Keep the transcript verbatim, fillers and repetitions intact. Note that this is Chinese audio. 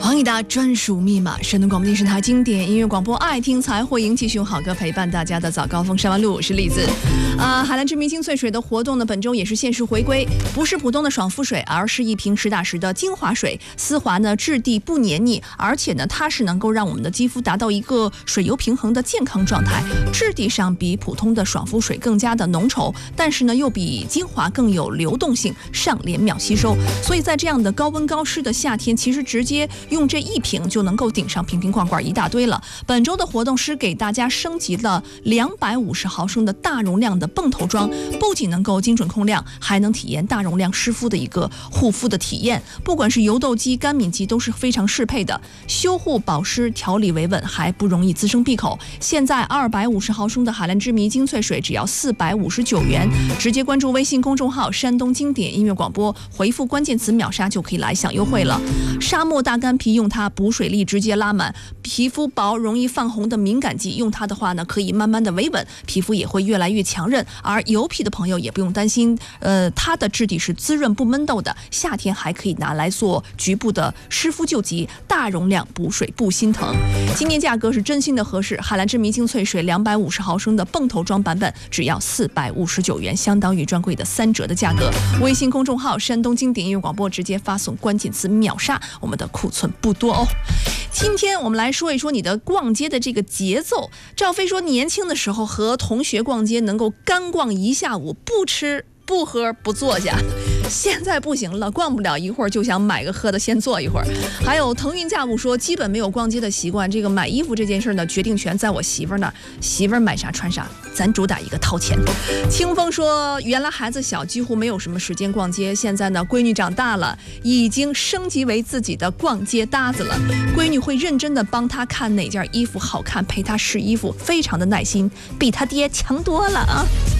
黄义达专属密码，山东广播电视台经典音乐广播，爱听才会赢，继续用好歌陪伴大家的早高峰上弯路，我是栗子。啊，海蓝之谜精粹水的活动呢，本周也是限时回归，不是普通的爽肤水，而是一瓶实打实的精华水，丝滑呢，质地不黏腻，而且呢，它是能够让我们的肌肤达到一个水油平衡的健康状态。质地上比普通的爽肤水更加的浓稠，但是呢，又比精华更有流动性，上脸秒吸收。所以在这样的高温高湿的夏天，其实直接用这一瓶就能够顶上瓶瓶罐罐一大堆了。本周的活动是给大家升级了两百五十毫升的大容量的泵头装，不仅能够精准控量，还能体验大容量湿敷的一个护肤的体验。不管是油痘肌、干敏肌都是非常适配的，修护、保湿、调理维稳，还不容易滋生闭口。现在二百五十毫升的海蓝之谜精粹水只要四百五十九元，直接关注微信公众号山东经典音乐广播，回复关键词秒杀就可以来享优惠了。沙漠大干皮用它补水力直接拉满，皮肤薄容易泛红的敏感肌用它的话呢，可以慢慢的维稳，皮肤也会越来越强韧。而油皮的朋友也不用担心，呃，它的质地是滋润不闷痘的，夏天还可以拿来做局部的湿敷救急，大容量补水不心疼。今年价格是真心的合适，海蓝之谜精粹水两百五十毫升的泵头装版本只要四百五十九元，相当于专柜的三折的价格。微信公众号山东经典音乐广播直接发送关键词秒杀，我们的库存不多哦。今天我们来说一说你的逛街的这个节奏。赵飞说，年轻的时候和同学逛街能够干逛一下午，不吃不喝不坐下，现在不行了，逛不了一会儿就想买个喝的先坐一会儿。还有腾云驾雾说，基本没有逛街的习惯，这个买衣服这件事呢，决定权在我媳妇儿那儿，媳妇儿买啥穿啥，咱主打一个掏钱。清风说，原来孩子小几乎没有什么时间逛街，现在呢闺女长大了，已经升级为自己的逛街搭子了。闺女会认真的帮她看哪件衣服好看，陪她试衣服，非常的耐心，比她爹强多了啊。